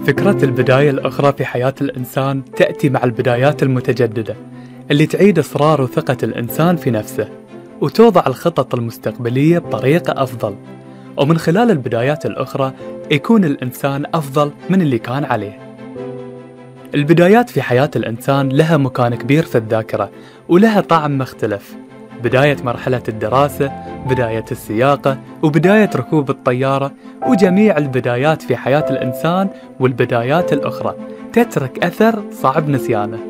فكرة البداية الأخرى في حياة الإنسان تأتي مع البدايات المتجددة اللي تعيد إصرار وثقة الإنسان في نفسه، وتوضع الخطط المستقبلية بطريقة أفضل، ومن خلال البدايات الأخرى يكون الإنسان أفضل من اللي كان عليه. البدايات في حياة الإنسان لها مكان كبير في الذاكرة ولها طعم مختلف. بداية مرحلة الدراسة، بداية السياقة، وبداية ركوب الطيارة، وجميع البدايات في حياة الإنسان والبدايات الأخرى تترك أثر صعب نسيانه.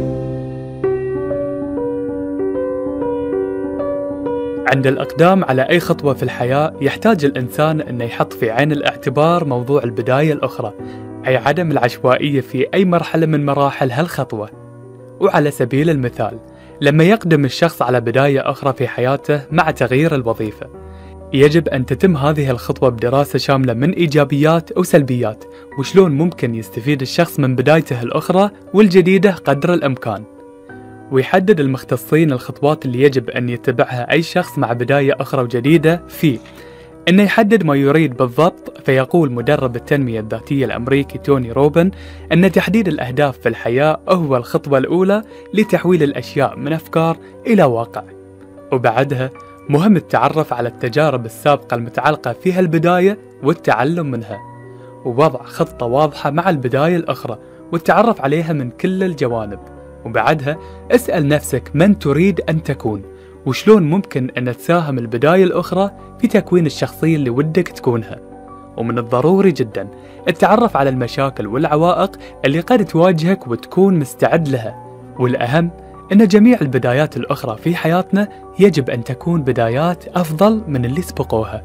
عند الإقدام على أي خطوة في الحياة يحتاج الإنسان أن يحط في عين الاعتبار موضوع البداية الأخرى، أي عدم العشوائية في أي مرحلة من مراحل هالخطوة. وعلى سبيل المثال، لما يقدم الشخص على بداية أخرى في حياته مع تغيير الوظيفة، يجب أن تتم هذه الخطوة بدراسة شاملة من إيجابيات وسلبيات، وشلون ممكن يستفيد الشخص من بدايته الأخرى والجديدة قدر الإمكان. ويحدد المختصين الخطوات اللي يجب أن يتبعها أي شخص مع بداية أخرى وجديدة فيه، إنه يحدد ما يريد بالضبط. فيقول مدرب التنمية الذاتية الأمريكي توني روبن أن تحديد الأهداف في الحياة هو الخطوة الأولى لتحويل الأشياء من أفكار إلى واقع، وبعدها مهم التعرف على التجارب السابقة المتعلقة فيها البداية والتعلم منها، ووضع خطة واضحة مع البداية الأخرى والتعرف عليها من كل الجوانب. وبعدها اسأل نفسك من تريد أن تكون، وشلون ممكن أن تساهم البداية الأخرى في تكوين الشخصية اللي ودك تكونها. ومن الضروري جدا التعرف على المشاكل والعوائق اللي قد تواجهك وتكون مستعد لها. والأهم أن جميع البدايات الأخرى في حياتنا يجب أن تكون بدايات أفضل من اللي سبقوها.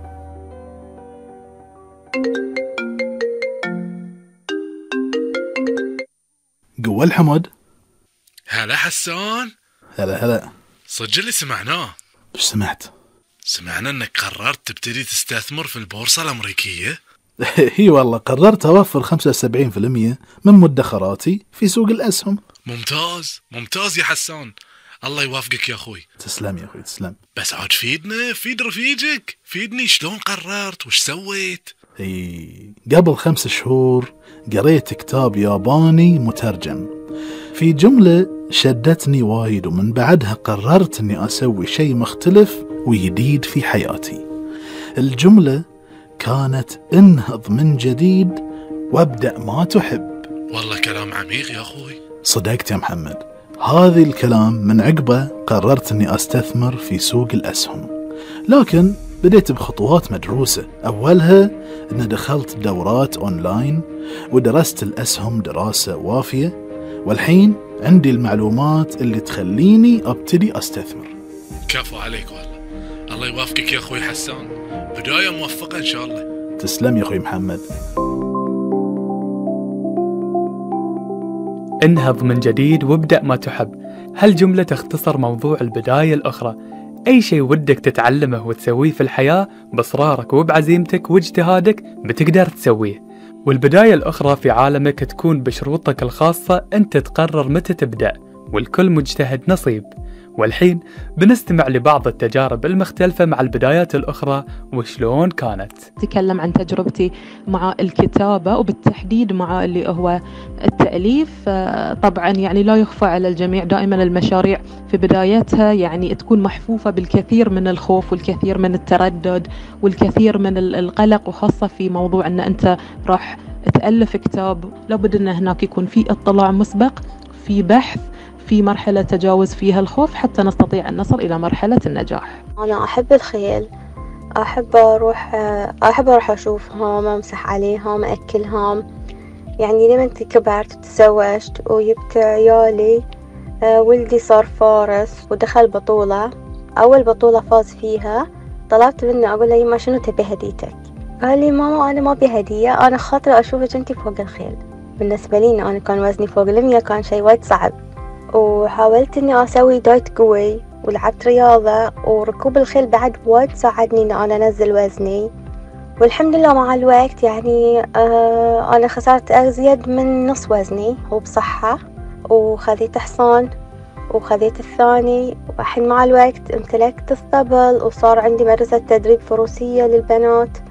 قوة الحمد. هلا حسان. هلا. صدق اللي سمعناه؟ وش سمعت؟ سمعنا انك قررت تبتدي تستثمر في البورصة الأمريكية. هي والله قررت أوفر 75% من مدخراتي في سوق الأسهم. ممتاز يا حسان، الله يوافقك يا أخوي. تسلم يا أخوي تسلم. بس عاد فيد رفيجك، فيدني شلون قررت وش سويت؟ قبل 5 شهور قريت كتاب ياباني مترجم، في جملة شدتني وايد، ومن بعدها قررت أني أسوي شيء مختلف وجديد في حياتي. الجملة كانت انهض من جديد وابدأ ما تحب. والله كلام عميق يا أخوي. صدقت يا محمد، هذا الكلام من عقبه قررت أني أستثمر في سوق الأسهم، لكن بديت بخطوات مدروسة. أولها أن دخلت دورات أونلاين ودرست الأسهم دراسة وافية، والحين عندي المعلومات اللي تخليني أبتدي أستثمر. كفو عليك والله، الله يوافقك يا أخوي حسان، بداية موفقة إن شاء الله. تسلم يا أخوي محمد. انهض من جديد وابدأ ما تحب، هالجملة تختصر موضوع البداية الأخرى. أي شيء ودك تتعلمه وتسويه في الحياة بإصرارك وبعزيمتك واجتهادك بتقدر تسويه، والبداية الأخرى في عالمك تكون بشروطك الخاصة. أنت تقرر متى تبدأ، والكل مجتهد نصيب. والحين بنستمع لبعض التجارب المختلفة مع البدايات الأخرى وشلون كانت. أتكلم عن تجربتي مع الكتابة، وبالتحديد مع اللي هو التأليف. طبعا يعني لا يخفى على الجميع دائما المشاريع في بدايتها يعني تكون محفوفة بالكثير من الخوف والكثير من التردد والكثير من القلق، وخاصة في موضوع أن أنت راح تألف كتاب لابد أن هناك يكون في اطلاع مسبق، في بحث، في مرحلة تجاوز فيها الخوف حتى نستطيع أن نصل إلى مرحلة النجاح. أنا أحب الخيل، أحب أروح أشوفهم، أمسح عليهم، أكلهم. يعني لما كبرت وتزوجت وجبت عيالي، ولدي صار فارس ودخل بطولة. أول بطولة فاز فيها، طلبت منه أقول له يما شنو تبي هديتك؟ قال لي ماما أنا ما بي هدية، أنا خاطر أشوفك أنتي فوق الخيل. بالنسبة لي أنا كان وزني فوق 100، كان شيء وايد صعب، وحاولت اني اسوي دايت قوي ولعبت رياضة، وركوب الخيل بعد وايد ساعدني ان انا انزل وزني. والحمد لله مع الوقت يعني انا خسرت ازيد من نص وزني وبصحة، وخذيت حصان وخذيت الثاني، والحين مع الوقت امتلكت الطبل، وصار عندي مدرسة تدريب فروسية للبنات.